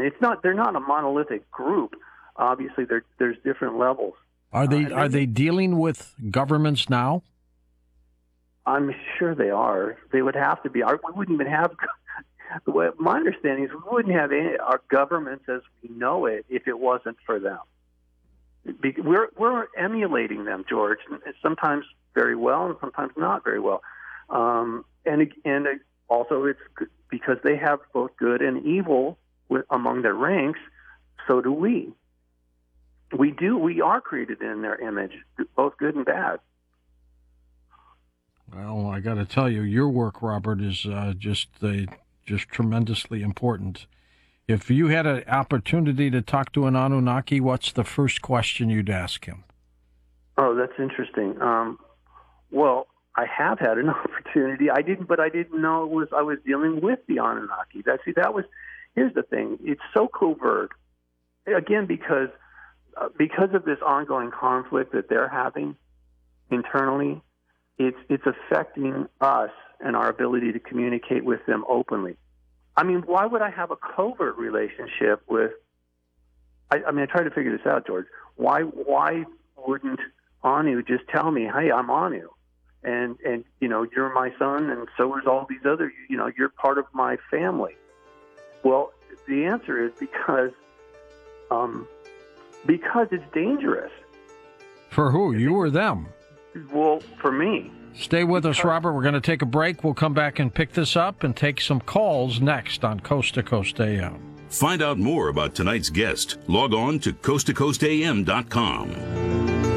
and they're not a monolithic group. Obviously, there's different levels. Are they dealing with governments now? I'm sure they are. They would have to be. We wouldn't even have. My understanding is we wouldn't have our governments as we know it if it wasn't for them. We're emulating them, George. Sometimes very well, and sometimes not very well. And also, it's because they have both good and evil among their ranks. So do we. We are created in their image, both good and bad. Well, I got to tell you, your work, Robert, is just tremendously important. If you had an opportunity to talk to an Anunnaki, what's the first question you'd ask him? Oh, that's interesting. Well, I have had an opportunity. I didn't know I was dealing with the Anunnaki. Here's the thing. It's so covert. Again, because of this ongoing conflict that they're having internally, it's affecting us and our ability to communicate with them openly. I mean, why would I have a covert relationship with? I tried to figure this out, George. Why wouldn't Anu just tell me, "Hey, I'm Anu, and you're my son, and so is all these other, you're part of my family." Well, the answer is because it's dangerous. For who? You or them? Well, for me. Stay with us, Robert. We're going to take a break. We'll come back and pick this up and take some calls next on Coast to Coast AM. Find out more about tonight's guest. Log on to coasttocoastam.com.